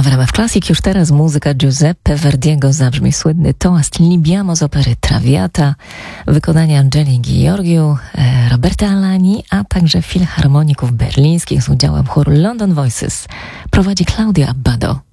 A w RMF Classic już teraz muzyka Giuseppe Verdiego, zabrzmi słynny toast Libiamo z opery Traviata, wykonania Angeli Georgiou, Roberta Alani, a także filharmoników berlińskich z udziałem chóru London Voices. Prowadzi Claudio Abbado.